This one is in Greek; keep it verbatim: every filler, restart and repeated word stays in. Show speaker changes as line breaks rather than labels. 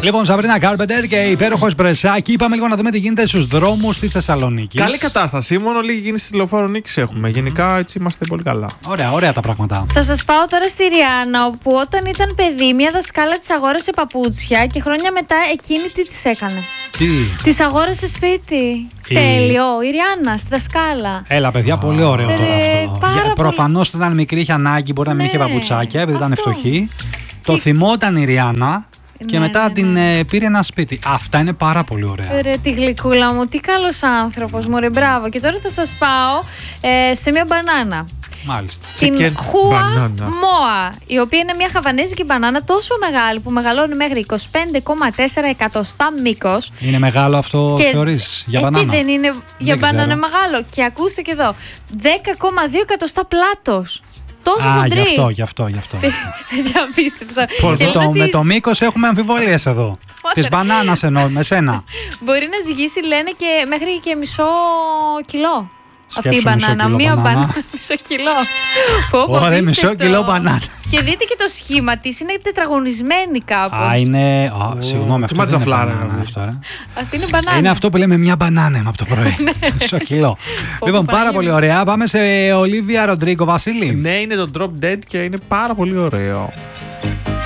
Λοιπόν, Σαμπρίνα Κάρπεντερ και υπέροχο Μπρεσάκι. Είπαμε λίγο να δούμε τι γίνεται στους δρόμους της Θεσσαλονίκης.
Καλή κατάσταση. Μόνο λίγη κίνηση στη Λεωφόρο Νίκης έχουμε. Γενικά έτσι είμαστε πολύ καλά.
Ωραία, ωραία τα πράγματα.
Θα σας πάω τώρα στη Ριάννα, όπου όταν ήταν παιδί, μια δασκάλα της αγόρασε παπούτσια και χρόνια μετά εκείνη τι της έκανε.
Τι.
Της αγόρασε σπίτι.
Η...
Τέλειο. Η Ριάννα, στη δασκάλα.
Έλα, παιδιά, πολύ ωραίο τώρα
Ρε,
αυτό.
πάρα πολύ.
Προφανώς όταν μικρή είχε ανάγκη, μπορεί να μην
Ναι,
είχε παπουτσάκια, επειδή ήταν
αυτό.
φτωχή.
Και...
Το θυμόταν η Ριάννα. Και
Ναι,
μετά
ναι, ναι.
την ε, πήρε ένα σπίτι. Αυτά είναι πάρα πολύ ωραία.
Ρε τη γλυκούλα μου, τι καλός άνθρωπος μου, ρε μπράβο. Και τώρα θα σας πάω ε, σε μια μπανάνα.
Μάλιστα.
Την
Chicken
Χουα
banana.
Μόα, η οποία είναι μια χαβανέζικη μπανάνα τόσο μεγάλη που μεγαλώνει μέχρι είκοσι πέντε κόμμα τέσσερα εκατοστά μήκος.
Είναι μεγάλο αυτό,
Και-
θεωρείς, για
ε,
μπανάνα?
τι δεν είναι για
Δεν
μπανάνα
ξέρω.
μεγάλο. Και ακούστε και εδώ, δέκα κόμμα δύο εκατοστά πλάτος. Τόσο
Α,
χοντρή.
γι' αυτό, γι' αυτό, γι' αυτό.
Για απίστευτο.
Πώς,
Και
με, το,
λέω
με
ότι
το μήκος έχουμε αμφιβολίες εδώ. Της μπανάνας εννοώ, με σένα.
μπορεί να ζυγίσει, λένε, και μέχρι και μισό κιλό. Αυτή η
Σκέψου μισό
μπανάνα.
κιλό
Μία
μπανάνα.
μπανάνα. Μισό κιλό. Πω, πω,
Ωραία, μισό
απίστευτο.
κιλό μπανάνα.
Και δείτε και το σχήμα της, είναι τετραγωνισμένη κάπως.
Α, είναι. Α, συγγνώμη, αυτό δεν είναι
ματζαφλάρα,
μπανάνα.
είναι.
Αυτό, ρε.
Αυτή είναι μπανάνα.
Είναι αυτό που λέμε μια μπανάνα από το πρωί. Μισό κιλό. Λοιπόν, πάρα
Παναγία
πολύ
μου.
ωραία. Πάμε σε Ολίβια Ροντρίγκο, Βασίλη.
Ναι, είναι το Drop Dead και είναι πάρα πολύ ωραίο.